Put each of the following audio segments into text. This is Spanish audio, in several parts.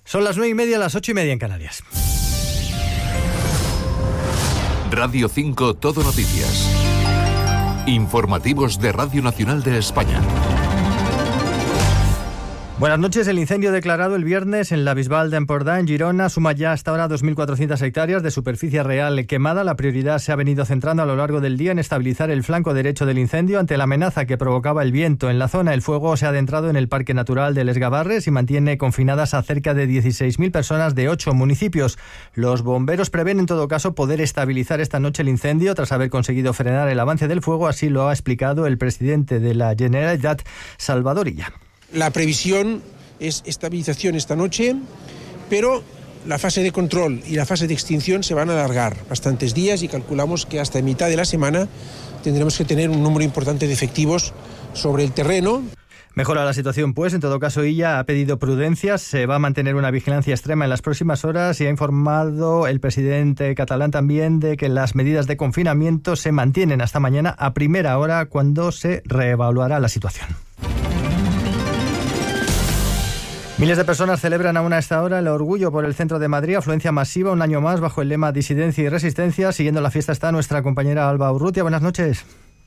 Son las 9:30, las 8:30 en Canarias. Radio 5 Todo Noticias. Informativos de Radio Nacional de España. Buenas noches. El incendio declarado el viernes en la Bisbal de Empordà, en Girona, suma ya hasta ahora 2.400 hectáreas de superficie real quemada. La prioridad se ha venido centrando a lo largo del día en estabilizar el flanco derecho del incendio ante la amenaza que provocaba el viento. En la zona, el fuego se ha adentrado en el Parque Natural de Les Gavarres y mantiene confinadas a cerca de 16.000 personas de 8 municipios. Los bomberos prevén, en todo caso, poder estabilizar esta noche el incendio tras haber conseguido frenar el avance del fuego. Así lo ha explicado el presidente de la Generalitat, Salvador Illa. La previsión es estabilización esta noche, pero la fase de control y la fase de extinción se van a alargar bastantes días y calculamos que hasta mitad de la semana tendremos que tener un número importante de efectivos sobre el terreno. Mejora la situación, pues. En todo caso, Illa ha pedido prudencia. Se va a mantener una vigilancia extrema en las próximas horas y ha informado el presidente catalán también de que las medidas de confinamiento se mantienen hasta mañana a primera hora, cuando se reevaluará la situación. Miles de personas celebran aún a esta hora el Orgullo por el centro de Madrid, afluencia masiva un año más bajo el lema Disidencia y Resistencia. Siguiendo la fiesta está nuestra compañera Alba Urrutia. Buenas noches.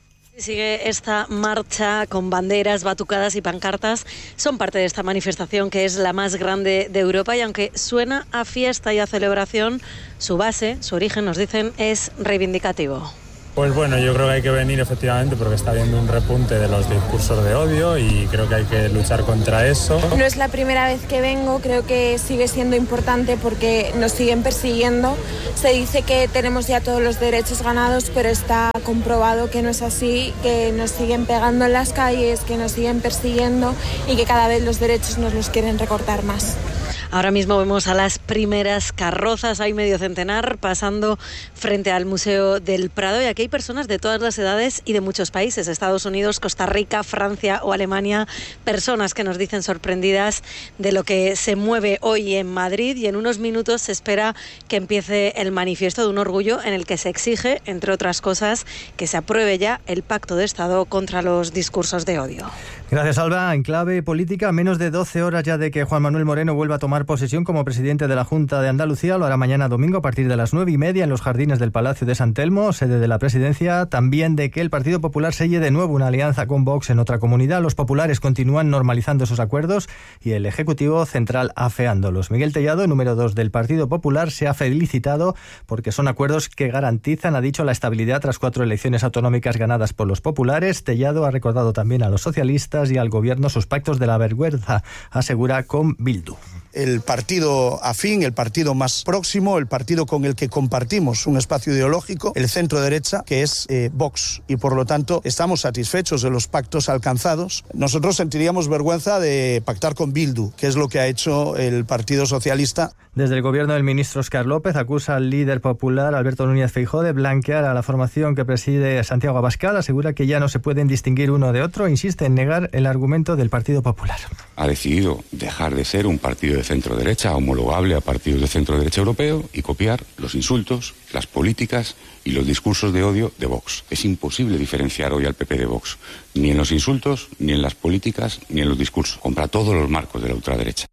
Sigue esta marcha con banderas, batucadas y pancartas. Son parte de esta manifestación que es la más grande de Europa y aunque suena a fiesta y a celebración, su base, su origen, nos dicen, es reivindicativo. Pues bueno, yo creo que hay que venir efectivamente porque está habiendo un repunte de los discursos de odio y creo que hay que luchar contra eso. No es la primera vez que vengo, creo que sigue siendo importante porque nos siguen persiguiendo. Se dice que tenemos ya todos los derechos ganados, pero está comprobado que no es así, que nos siguen pegando en las calles, que nos siguen persiguiendo y que cada vez los derechos nos los quieren recortar más. Ahora mismo vemos a las primeras carrozas, hay medio centenar, pasando frente al Museo del Prado, y aquí hay personas de todas las edades y de muchos países, Estados Unidos, Costa Rica, Francia o Alemania, personas que nos dicen sorprendidas de lo que se mueve hoy en Madrid, y en unos minutos se espera que empiece el manifiesto de un orgullo en el que se exige, entre otras cosas, que se apruebe ya el Pacto de Estado contra los discursos de odio. Gracias, Alba. En clave política, a menos de 12 horas ya de que Juan Manuel Moreno vuelva a tomar posesión como presidente de la Junta de Andalucía. Lo hará mañana domingo a partir de las 9:30 en los jardines del Palacio de San Telmo, sede de la presidencia. También de que el Partido Popular selle de nuevo una alianza con Vox en otra comunidad. Los populares continúan normalizando sus acuerdos y el Ejecutivo Central afeándolos. Miguel Tellado, número 2 del Partido Popular, se ha felicitado porque son acuerdos que garantizan, ha dicho, la estabilidad tras 4 elecciones autonómicas ganadas por los populares. Tellado ha recordado también a los socialistas y al gobierno sus pactos de la vergüenza, asegura, con Bildu. El partido afín, el partido más próximo, el partido con el que compartimos un espacio ideológico, el centro derecha, que es Vox, y por lo tanto estamos satisfechos de los pactos alcanzados. Nosotros sentiríamos vergüenza de pactar con Bildu, que es lo que ha hecho el Partido Socialista. Desde el gobierno del ministro Óscar López acusa al líder popular Alberto Núñez Feijóo de blanquear a la formación que preside Santiago Abascal. Asegura que ya no se pueden distinguir uno de otro. Insiste en negar el argumento del Partido Popular. Ha decidido dejar de ser un partido de centro-derecha homologable a partidos de centro-derecha europeo y copiar los insultos, las políticas y los discursos de odio de Vox. Es imposible diferenciar hoy al PP de Vox, ni en los insultos, ni en las políticas, ni en los discursos. Compra todos los marcos de la ultraderecha.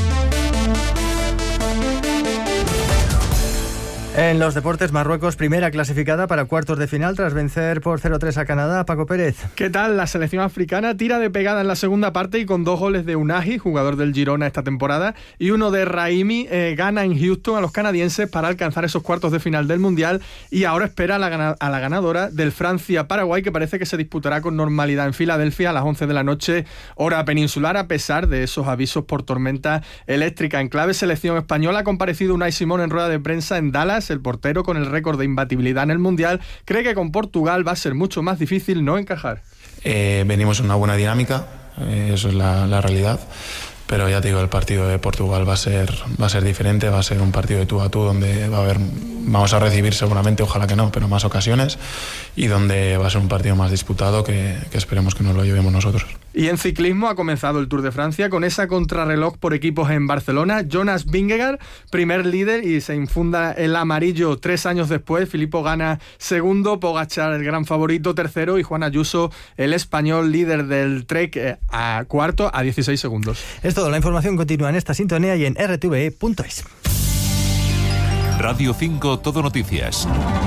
En los deportes, Marruecos, primera clasificada para cuartos de final tras vencer por 0-3 a Canadá. Paco Pérez. ¿Qué tal? La selección africana tira de pegada en la segunda parte y con 2 goles de Unahi, jugador del Girona esta temporada, y uno de Raimi, gana en Houston a los canadienses para alcanzar esos cuartos de final del Mundial, y ahora espera a la ganadora del Francia-Paraguay, que parece que se disputará con normalidad en Filadelfia a las 11 de la noche, hora peninsular, a pesar de esos avisos por tormenta eléctrica. En clave selección española ha comparecido Unai Simón en rueda de prensa en Dallas. El portero, con el récord de imbatibilidad en el Mundial, cree que con Portugal va a ser mucho más difícil no encajar. Venimos en una buena dinámica, eso es la realidad, pero ya te digo, el partido de Portugal va a ser diferente, va a ser un partido de tú a tú donde vamos a recibir seguramente, ojalá que no, pero más ocasiones, y donde va a ser un partido más disputado que esperemos que nos lo llevemos nosotros. Y en ciclismo ha comenzado el Tour de Francia con esa contrarreloj por equipos en Barcelona. Jonas Vingegaard, primer líder, y se infunda el amarillo 3 años después. Filippo Ganna segundo, Pogačar el gran favorito tercero y Juan Ayuso, el español líder del Trek, a cuarto a 16 segundos. Es todo, la información continúa en esta sintonía y en rtve.es. Radio 5 Todo Noticias.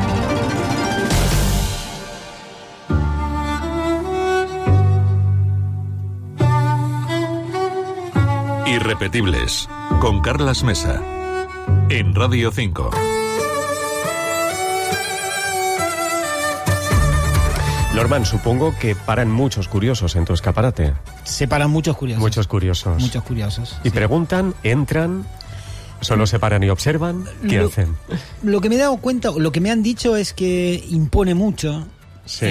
Irrepetibles, con Carlas Mesa, en Radio 5. Norman, supongo que paran muchos curiosos en tu escaparate. Se paran muchos curiosos. Muchos curiosos. Muchos curiosos. Y preguntan, entran, solo se paran y observan. ¿Qué hacen? Lo que me he dado cuenta, lo que me han dicho es que impone mucho. Sí.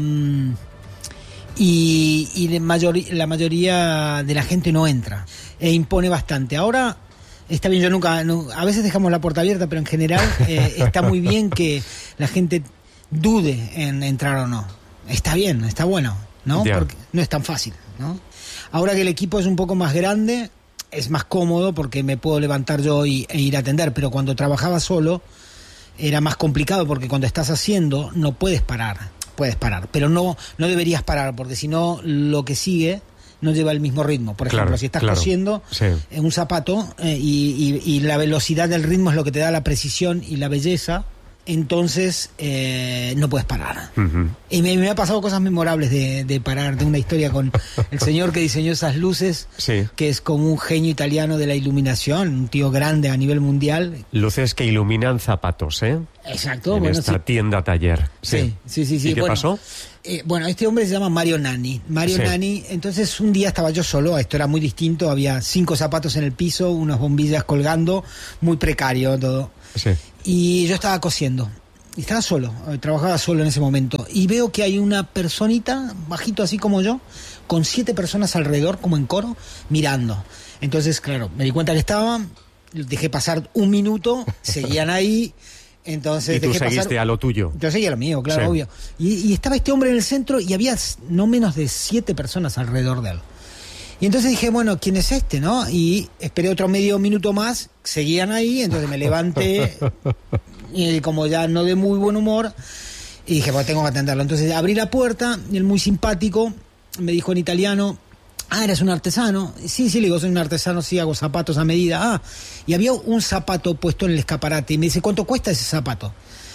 Y la mayoría de la gente no entra. Impone bastante. Ahora, está bien, a veces dejamos la puerta abierta, pero en general está muy bien que la gente dude en entrar o no. Está bien, está bueno, ¿no? Ya. Porque no es tan fácil, ¿no? Ahora que el equipo es un poco más grande, es más cómodo porque me puedo levantar yo e ir a atender, pero cuando trabajaba solo era más complicado porque cuando estás haciendo no puedes parar. Puedes parar, pero no deberías parar porque si no lo que sigue no lleva el mismo ritmo. Por ejemplo, si estás cosiendo en un zapato y la velocidad del ritmo es lo que te da la precisión y la belleza, entonces no puedes parar. Uh-huh. Y me ha pasado cosas memorables de parar, de una historia con el señor que diseñó esas luces, que es como un genio italiano de la iluminación, un tío grande a nivel mundial. Luces que iluminan zapatos, ¿eh? Exacto. En esta tienda taller. Sí. ¿Y qué pasó? Este hombre se llama Mario Nanni. Nanni, entonces un día estaba yo solo, esto era muy distinto, había 5 zapatos en el piso, unas bombillas colgando, muy precario todo. Sí. Y yo estaba cosiendo, y estaba solo, trabajaba solo en ese momento, y veo que hay una personita, bajito así como yo, con 7 personas alrededor, como en coro, mirando. Entonces, claro, me di cuenta que estaban, dejé pasar 1 minuto, seguían ahí. Entonces, y tú seguiste a lo tuyo. Yo seguía a lo mío, claro, obvio. Y estaba este hombre en el centro y había no menos de 7 personas alrededor de él. Y entonces dije, bueno, ¿quién es este, no? Y esperé otro medio minuto más, seguían ahí, entonces me levanté, y como ya no de muy buen humor, y dije, pues tengo que atenderlo. Entonces abrí la puerta, y él muy simpático, me dijo en italiano, ¿eres un artesano? Sí, le digo, soy un artesano, sí, hago zapatos a medida. Y había un zapato puesto en el escaparate, y me dice, ¿cuánto cuesta ese zapato?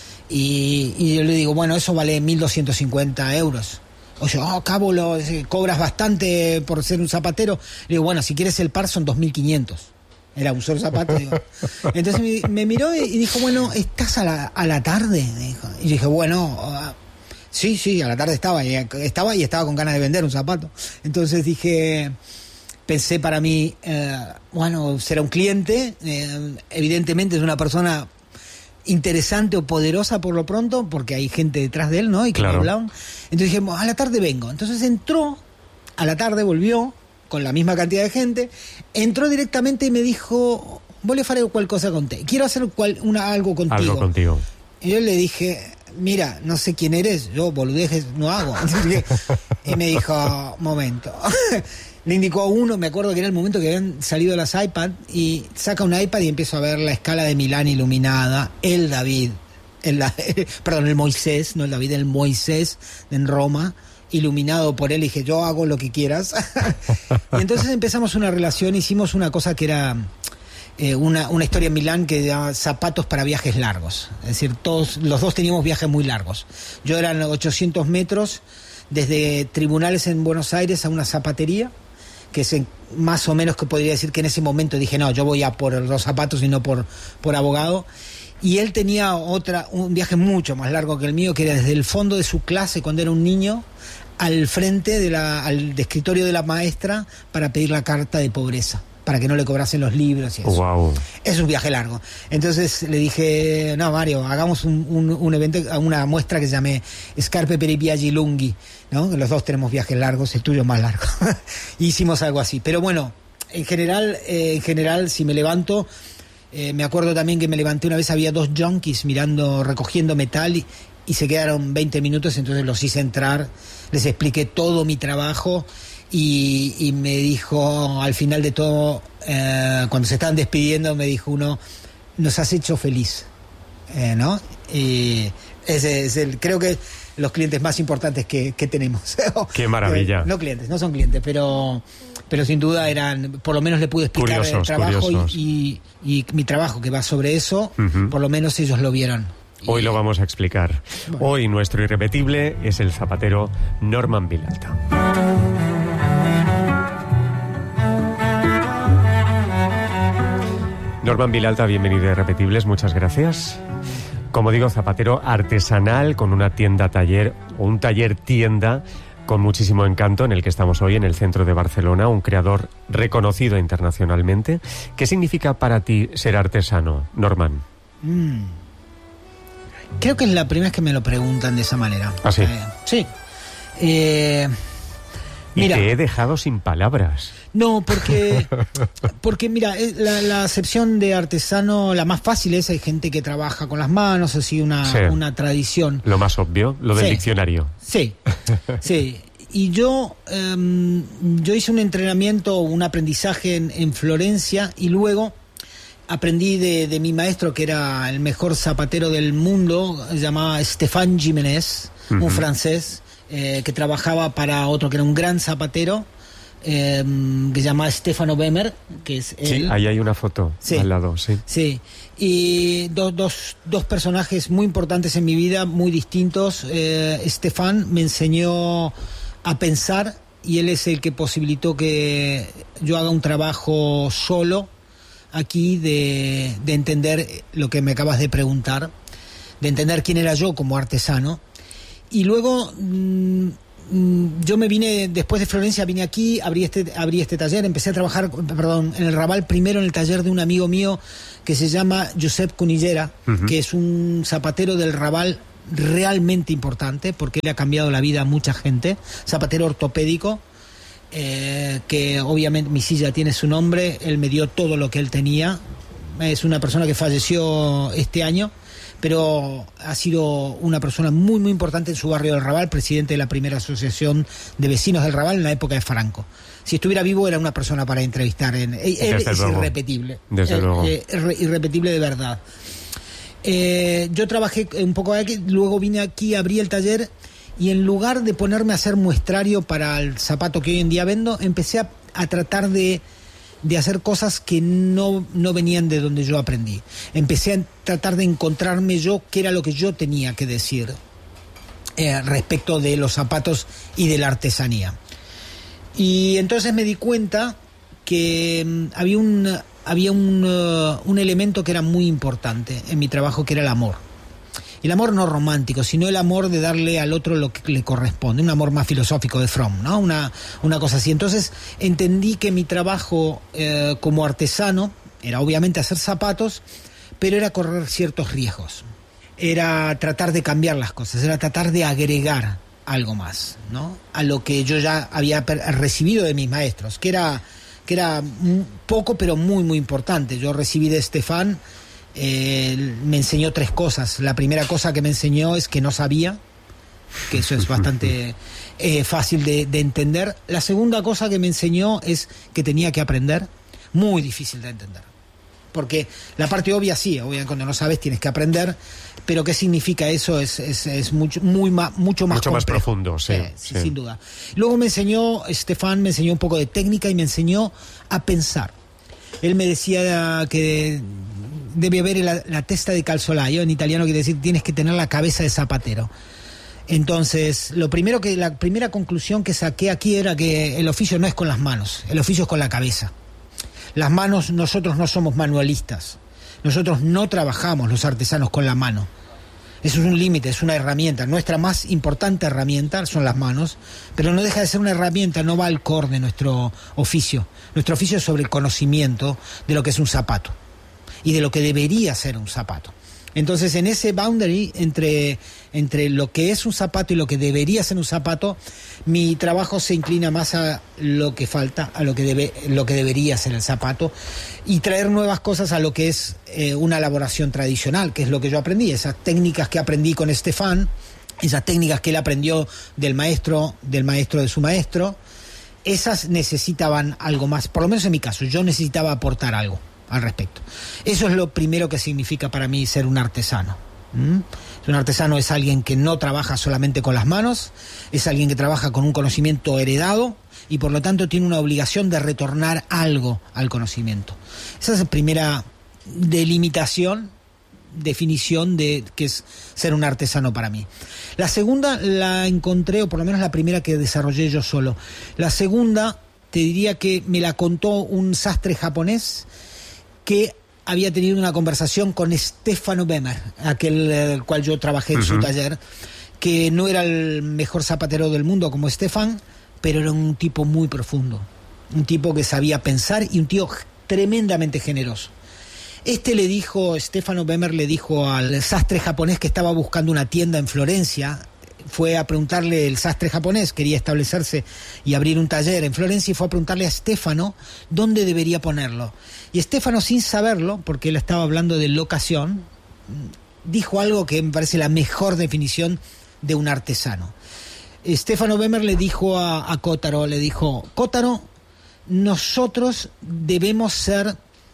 Y yo le digo, bueno, eso vale 1.250 euros. O sea, cabo, cobras bastante por ser un zapatero. Le digo, bueno, si quieres el par son 2.500. Era un solo zapato. Digo. Entonces me miró y dijo, bueno, ¿estás a la tarde? Me dijo. Y yo dije, bueno, sí, a la tarde estaba y estaba con ganas de vender un zapato. Entonces pensé para mí, bueno, será un cliente, evidentemente es una persona interesante o poderosa por lo pronto, porque hay gente detrás de él, ¿no? Y que me hablaban. Entonces dije, a la tarde vengo. Entonces entró, a la tarde volvió, con la misma cantidad de gente, entró directamente y me dijo, voy a hacer cualquier cosa con te. Quiero hacer algo contigo. Algo contigo. Y yo le dije, mira, no sé quién eres, yo boludejes no hago. Y me dijo, momento. Le indicó a uno, me acuerdo que era el momento que habían salido las iPad, y saca un iPad y empiezo a ver la escala de Milán iluminada, el Moisés, no el David, el Moisés en Roma, iluminado por él, y dije, yo hago lo que quieras. Y entonces empezamos una relación, hicimos una cosa que era una historia en Milán que era zapatos para viajes largos. Es decir, los dos teníamos viajes muy largos. Yo eran 800 metros desde Tribunales en Buenos Aires a una zapatería, que es más o menos que podría decir que en ese momento dije, no, yo voy a por los zapatos y no por abogado. Y él tenía un viaje mucho más largo que el mío, que era desde el fondo de su clase cuando era un niño al frente al escritorio de la maestra para pedir la carta de pobreza, para que no le cobrasen los libros y eso. Wow. Es un viaje largo. Entonces le dije, no, Mario, hagamos un evento, una muestra que se llame Scarpe per i viaggi lunghi, ¿no? Los dos tenemos viajes largos, el tuyo es más largo. Hicimos algo así. Pero bueno, en general, si me levanto, me acuerdo también que me levanté una vez, había 2 junkies recogiendo metal y se quedaron 20 minutos, entonces los hice entrar, les expliqué todo mi trabajo. y me dijo al final de todo, cuando se estaban despidiendo, me dijo uno, nos has hecho feliz, ¿no? Y ese es creo que los clientes más importantes que tenemos. ¡Qué maravilla! No clientes, no son clientes, pero sin duda eran, por lo menos le pude explicar el trabajo y mi trabajo que va sobre eso, por lo menos ellos lo vieron. Hoy lo vamos a explicar. Bueno. Hoy nuestro irrepetible es el zapatero Norman Vilalta. Norman Vilalta, bienvenido a Irrepetibles, muchas gracias. Como digo, zapatero artesanal con una tienda-taller o un taller-tienda con muchísimo encanto en el que estamos hoy en el centro de Barcelona, un creador reconocido internacionalmente. ¿Qué significa para ti ser artesano, Norman? Creo que es la primera vez que me lo preguntan de esa manera. ¿Ah, sí? Sí. Mira, y te he dejado sin palabras. No, porque mira, la acepción de artesano, la más fácil es, hay gente que trabaja con las manos, así una tradición. Lo más obvio, lo del diccionario. Sí, sí. Y yo hice un entrenamiento, un aprendizaje en Florencia, y luego aprendí de mi maestro, que era el mejor zapatero del mundo, se llamaba Stéphane Jiménez, un francés, que trabajaba para otro que era un gran zapatero, que se llama Stefano Bemer, que es él. Sí, ahí hay una foto al lado, sí. Sí, y dos personajes muy importantes en mi vida, muy distintos. Stefan me enseñó a pensar, y él es el que posibilitó que yo haga un trabajo solo aquí de entender lo que me acabas de preguntar, de entender quién era yo como artesano. Y luego yo me vine, después de Florencia, vine aquí, abrí este taller, empecé a trabajar, en el Raval, primero en el taller de un amigo mío que se llama Josep Cunillera, que es un zapatero del Raval realmente importante, porque le ha cambiado la vida a mucha gente, zapatero ortopédico, que obviamente mi silla tiene su nombre, él me dio todo lo que él tenía, es una persona que falleció este año, pero ha sido una persona muy muy importante en su barrio del Raval, presidente de la primera asociación de vecinos del Raval en la época de Franco. Si estuviera vivo era una persona para entrevistar. Él es irrepetible. Desde luego. Irrepetible de verdad. Yo trabajé un poco aquí, luego vine aquí, abrí el taller, y en lugar de ponerme a hacer muestrario para el zapato que hoy en día vendo, empecé a tratar de hacer cosas que no venían de donde yo aprendí. Empecé a tratar de encontrarme yo qué era lo que yo tenía que decir respecto de los zapatos y de la artesanía. Y entonces me di cuenta que había un elemento que era muy importante en mi trabajo, que era el amor. El amor no romántico, sino el amor de darle al otro lo que le corresponde, un amor más filosófico de Fromm, ¿no? Una cosa así. Entonces entendí que mi trabajo como artesano era obviamente hacer zapatos, pero era correr ciertos riesgos. Era tratar de cambiar las cosas, era tratar de agregar algo más, ¿no? A lo que yo ya había recibido de mis maestros, que era poco pero muy muy importante. Yo recibí de Stefan, me enseñó 3 cosas. La primera cosa que me enseñó es que no sabía, que eso es bastante fácil de entender. La segunda cosa que me enseñó es que tenía que aprender, muy difícil de entender, porque la parte obvia sí, obviamente cuando no sabes tienes que aprender, pero qué significa eso es mucho más profundo, sí, sin duda. Luego Stefan me enseñó un poco de técnica y me enseñó a pensar. Él me decía que debe haber la testa de calzolaio, en italiano quiere decir tienes que tener la cabeza de zapatero. Entonces, la primera conclusión que saqué aquí era que el oficio no es con las manos, el oficio es con la cabeza. Las manos, nosotros no somos manualistas, nosotros no trabajamos los artesanos con la mano. Eso es un límite, es una herramienta. Nuestra más importante herramienta son las manos, pero no deja de ser una herramienta, no va al core de nuestro oficio. Nuestro oficio es sobre el conocimiento de lo que es un zapato y de lo que debería ser un zapato. Entonces, en ese boundary entre lo que es un zapato y lo que debería ser un zapato, mi trabajo se inclina más a lo que falta, a lo que debería ser el zapato, y traer nuevas cosas a lo que es una elaboración tradicional, que es lo que yo aprendí, esas técnicas que aprendí con Stefan, esas técnicas que él aprendió del maestro de su maestro, esas necesitaban algo más, por lo menos en mi caso, yo necesitaba aportar algo al respecto. Eso es lo primero que significa para mí ser un artesano. Un artesano es alguien que no trabaja solamente con las manos, es alguien que trabaja con un conocimiento heredado y por lo tanto tiene una obligación de retornar algo al conocimiento. Esa es la primera definición de qué es ser un artesano para mí. La segunda la encontré, o por lo menos la primera que desarrollé yo solo. La segunda, te diría que me la contó un sastre japonés que había tenido una conversación con Stefano Bemer, aquel el cual yo trabajé en su taller, que no era el mejor zapatero del mundo como Stefan, pero era un tipo muy profundo, un tipo que sabía pensar y un tío tremendamente generoso. Stefano Bemer le dijo al sastre japonés que estaba buscando una tienda en Florencia, fue a preguntarle, el sastre japonés quería establecerse y abrir un taller en Florencia, y fue a preguntarle a Stefano dónde debería ponerlo. Y Stefano, sin saberlo, porque él estaba hablando de locación, dijo algo que me parece la mejor definición de un artesano. Stefano Bemer le dijo a Kotaro, Kotaro, nosotros debemos ser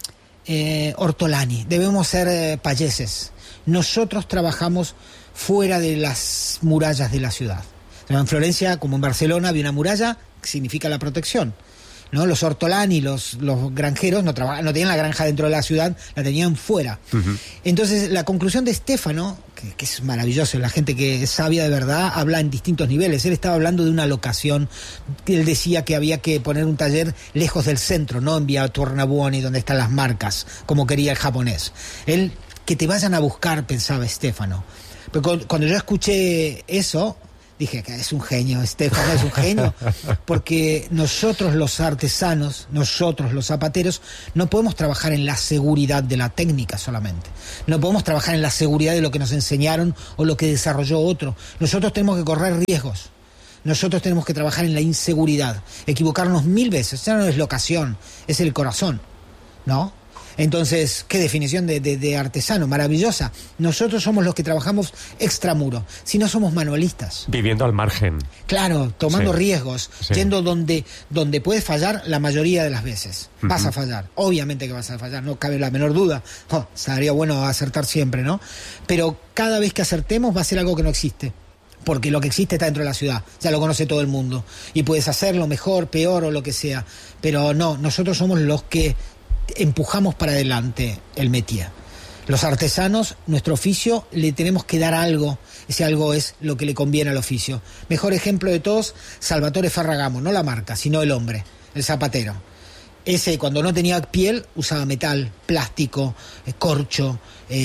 ortolani, debemos ser payeses. Nosotros trabajamos fuera de las murallas de la ciudad. En Florencia, como en Barcelona, había una muralla que significa la protección, ¿no? Los ortolani, los granjeros, no tenían la granja dentro de la ciudad, la tenían fuera. Entonces, la conclusión de Stefano, que es maravilloso, la gente que es sabia de verdad habla en distintos niveles. Él estaba hablando de una locación. Él decía que había que poner un taller lejos del centro, no en Via Tornabuoni, donde están las marcas, como quería el japonés. Que te vayan a buscar, pensaba Stefano. Pero cuando yo escuché eso, dije que es un genio, Stefano es un genio, porque nosotros los artesanos, nosotros los zapateros, no podemos trabajar en la seguridad de la técnica solamente, no podemos trabajar en la seguridad de lo que nos enseñaron o lo que desarrolló otro. Nosotros tenemos que correr riesgos, nosotros tenemos que trabajar en la inseguridad, equivocarnos 1000 veces. Ya no es locación, es el corazón, ¿no? Entonces, qué definición de artesano, maravillosa. Nosotros somos los que trabajamos extramuro, si no somos manualistas. Viviendo al margen. Claro, tomando riesgos, yendo donde puedes fallar la mayoría de las veces. Vas a fallar, obviamente que vas a fallar, no cabe la menor duda. Sería bueno acertar siempre, ¿no? Pero cada vez que acertemos va a ser algo que no existe. Porque lo que existe está dentro de la ciudad, ya lo conoce todo el mundo. Y puedes hacerlo mejor, peor o lo que sea. Pero no, nosotros somos los que empujamos para adelante el métier. Los artesanos, nuestro oficio, le tenemos que dar algo. Ese algo es lo que le conviene al oficio. Mejor ejemplo de todos, Salvatore Ferragamo, no la marca, sino el hombre, el zapatero. Ese, cuando no tenía piel, usaba metal, plástico, corcho,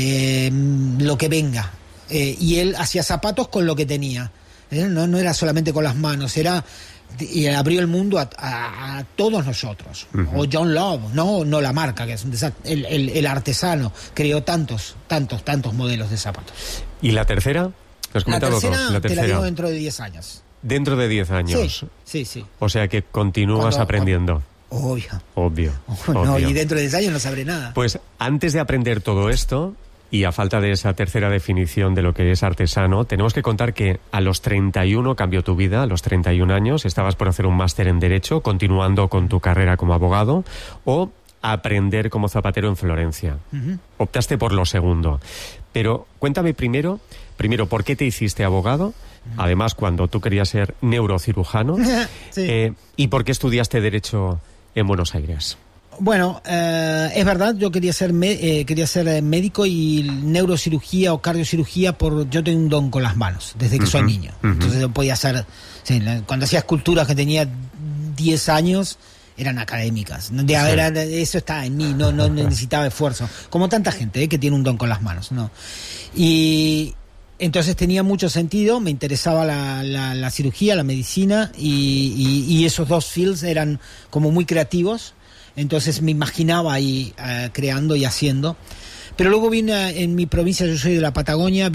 lo que venga. Y él hacía zapatos con lo que tenía. No era solamente con las manos, y abrió el mundo a todos nosotros. O John Love, no la marca, que es un desastre. El artesano creó tantos modelos de zapatos. ¿Y la tercera? ¿Has comentado la tercera te la digo dentro de 10 años. ¿Dentro de 10 años? Sí. O sea que continúas aprendiendo. Obvio. No, y dentro de 10 años no sabré nada. Pues antes de aprender todo esto, y a falta de esa tercera definición de lo que es artesano, tenemos que contar que a los 31 cambió tu vida, a los 31 años, estabas por hacer un máster en Derecho, continuando con tu carrera como abogado, o aprender como zapatero en Florencia. Optaste por lo segundo. Pero cuéntame primero, ¿por qué te hiciste abogado? Además, cuando tú querías ser neurocirujano. ¿Y por qué estudiaste Derecho en Buenos Aires? Bueno, es verdad, yo quería ser médico y neurocirugía o cardiocirugía, yo tengo un don con las manos, desde que soy niño. Entonces yo podía hacer, cuando hacía esculturas que tenía 10 años, eran académicas. Eso estaba en mí, no necesitaba esfuerzo. Como tanta gente que tiene un don con las manos, ¿no? Y entonces tenía mucho sentido, me interesaba la cirugía, la medicina, y esos dos fields eran como muy creativos. Entonces me imaginaba ahí creando y haciendo. Pero luego vi en mi provincia, yo soy de la Patagonia,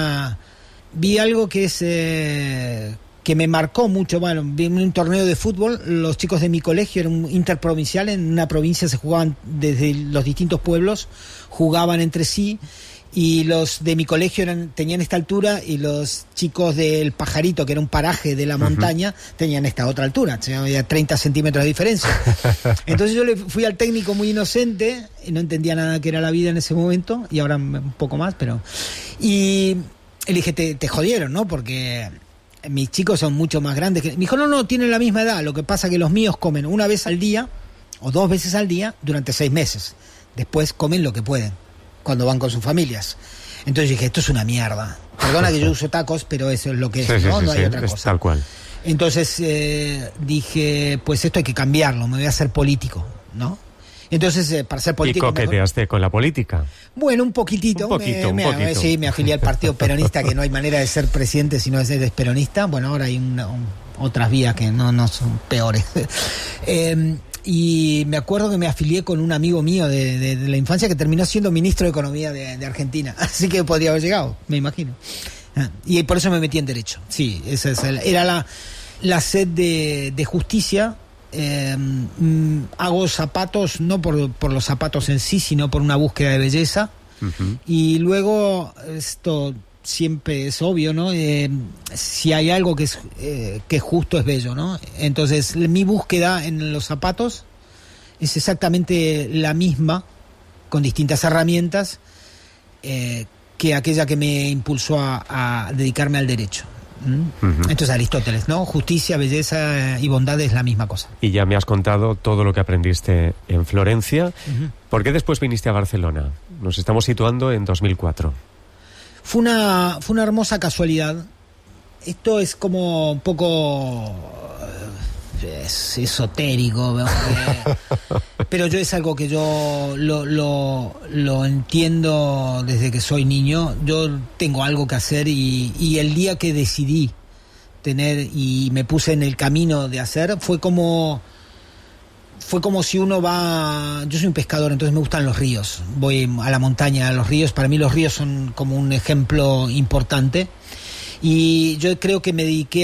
vi algo que es que me marcó mucho. Bueno, vi un torneo de fútbol, los chicos de mi colegio, era un interprovincial, en una provincia se jugaban desde los distintos pueblos, jugaban entre sí, Y los de mi colegio tenían esta altura, y los chicos del Pajarito, que era un paraje de la montaña, tenían esta otra altura, o sea, había 30 centímetros de diferencia. Entonces yo le fui al técnico muy inocente, y no entendía nada que era la vida en ese momento, y ahora un poco más, pero... Y le dije, te jodieron, ¿no? Porque mis chicos son mucho más grandes que... Me dijo, no, tienen la misma edad, lo que pasa que los míos comen una vez al día, o 2 veces al día, durante 6 meses. Después comen lo que pueden, cuando van con sus familias. Entonces dije, esto es una mierda. Perdona que yo uso tacos, pero eso es lo que es, sí, ¿no? Sí, no hay otra es cosa. Tal cual. Entonces dije, pues esto hay que cambiarlo, me voy a hacer político, ¿no? Entonces, para ser político... ¿Y coqueteaste con la política? Bueno, un poquitito. Un poquito. Sí, me afilié al Partido Peronista, que no hay manera de ser presidente si no es peronista. Bueno, ahora hay otras vías que no son peores. Y me acuerdo que me afilié con un amigo mío de la infancia que terminó siendo ministro de Economía de Argentina. Así que podría haber llegado, me imagino. Y por eso me metí en Derecho. Sí, esa era la sed de justicia. Hago zapatos, no por los zapatos en sí, sino por una búsqueda de belleza. Uh-huh. Y luego, esto siempre es obvio, ¿no? Si hay algo que es justo, es bello, ¿no? Entonces, mi búsqueda en los zapatos es exactamente la misma, con distintas herramientas, que aquella que me impulsó a dedicarme al derecho. Uh-huh. Entonces, Aristóteles, ¿no? Justicia, belleza y bondad es la misma cosa. Y ya me has contado todo lo que aprendiste en Florencia. Uh-huh. ¿Por qué después viniste a Barcelona? Nos estamos situando en 2004. Fue una hermosa casualidad. Esto es como un poco es esotérico, pero yo es algo que yo lo entiendo desde que soy niño. Yo tengo algo que hacer y el día que decidí tener y me puse en el camino de hacer fue como si uno va... Yo soy un pescador, entonces me gustan los ríos. Voy a la montaña, a los ríos. Para mí los ríos son como un ejemplo importante. Y yo creo que me dediqué